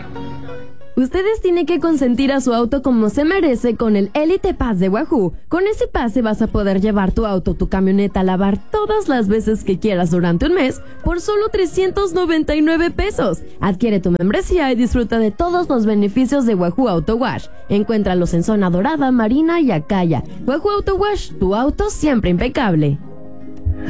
Ustedes tienen que consentir a su auto como se merece con el Elite Pass de Wahoo. Con ese pase vas a poder llevar tu auto o tu camioneta a lavar todas las veces que quieras durante un mes por solo 399 pesos. Adquiere tu membresía y disfruta de todos los beneficios de Wahoo Auto Wash. Encuéntralos en Zona Dorada, Marina y Acaya. Wahoo Auto Wash, tu auto siempre impecable.